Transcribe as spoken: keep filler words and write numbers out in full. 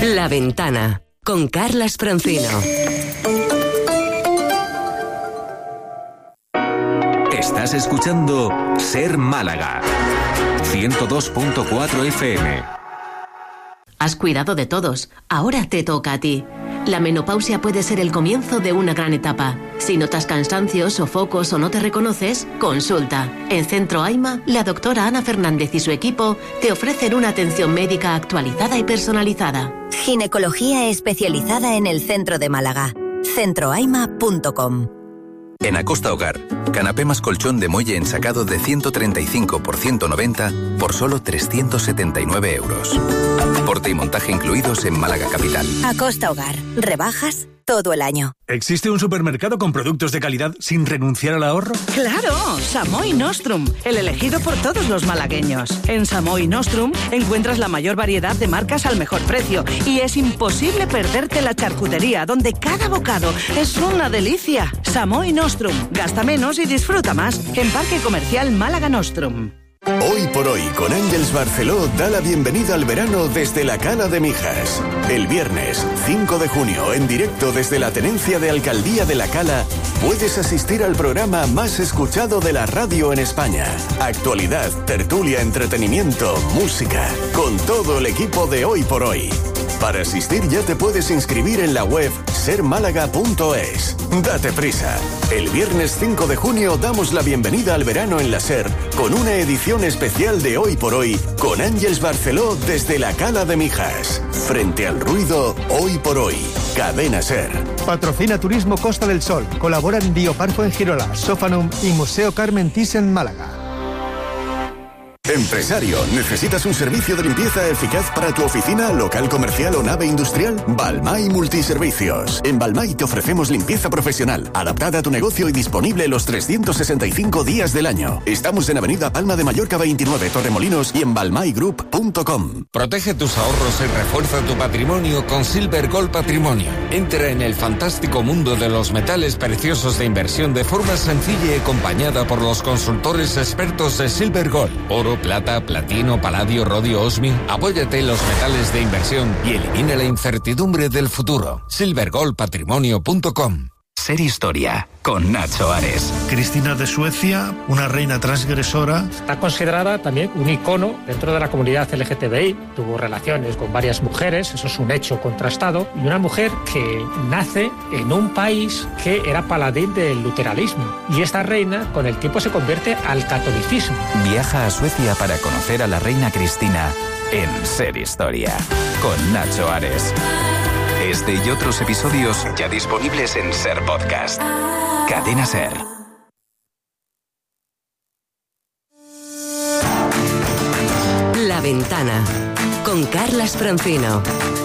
La Ventana, con Carlas Francino. Estás escuchando Ser Málaga, ciento dos punto cuatro F M. Has cuidado de todos, ahora te toca a ti. La menopausia puede ser el comienzo de una gran etapa. Si notas cansancios, sofocos o no te reconoces, consulta. En Centro AIMA, la doctora Ana Fernández y su equipo te ofrecen una atención médica actualizada y personalizada. Ginecología especializada en el centro de Málaga. centro aima punto com. En Acosta Hogar, canapé más colchón de muelle ensacado de ciento treinta y cinco por ciento noventa por solo trescientos setenta y nueve euros. Porte y montaje incluidos en Málaga Capital. Acosta Hogar, rebajas todo el año. ¿Existe un supermercado con productos de calidad sin renunciar al ahorro? ¡Claro! Samoy Nostrum, el elegido por todos los malagueños. En Samoy Nostrum encuentras la mayor variedad de marcas al mejor precio y es imposible perderte la charcutería, donde cada bocado es una delicia. Samoy Nostrum, gasta menos y disfruta más. En Parque Comercial Málaga Nostrum. Hoy por hoy, con Ángels Barceló, da la bienvenida al verano desde la Cala de Mijas. El viernes cinco de junio, en directo desde la Tenencia de Alcaldía de la Cala, puedes asistir al programa más escuchado de la radio en España. Actualidad, tertulia, entretenimiento, música, con todo el equipo de Hoy por Hoy. Para asistir ya te puedes inscribir en la web ser málaga punto es. Date prisa. El viernes cinco de junio damos la bienvenida al verano en la SER con una edición especial de Hoy por Hoy con Ángels Barceló desde la Cala de Mijas. Frente al ruido, Hoy por Hoy. Cadena SER. Patrocina Turismo Costa del Sol. Colaboran Bioparco en Girola, Sofanum y Museo Carmen Thyssen en Málaga. Empresario, ¿necesitas un servicio de limpieza eficaz para tu oficina, local comercial o nave industrial? Balmay Multiservicios. En Balmay te ofrecemos limpieza profesional, adaptada a tu negocio y disponible los trescientos sesenta y cinco días del año. Estamos en Avenida Palma de Mallorca veintinueve, Torremolinos y en balmay group punto com. Protege tus ahorros y refuerza tu patrimonio con Silver Gold Patrimonio. Entra en el fantástico mundo de los metales preciosos de inversión de forma sencilla y acompañada por los consultores expertos de Silver Gold. Oro, plata, platino, paladio, rodio, osmio. Apóyate en los metales de inversión y elimina la incertidumbre del futuro. silver gold patrimonio punto com. Ser Historia, con Nacho Ares. Cristina de Suecia, una reina transgresora. Está considerada también un icono dentro de la comunidad L G T B I. Tuvo relaciones con varias mujeres, eso es un hecho contrastado. Y una mujer que nace en un país que era paladín del luteranismo. Y esta reina, con el tiempo, se convierte al catolicismo. Viaja a Suecia para conocer a la reina Cristina en Ser Historia, con Nacho Ares. Este y otros episodios ya disponibles en SER Podcast. Cadena SER. La Ventana, con Carlas Francino.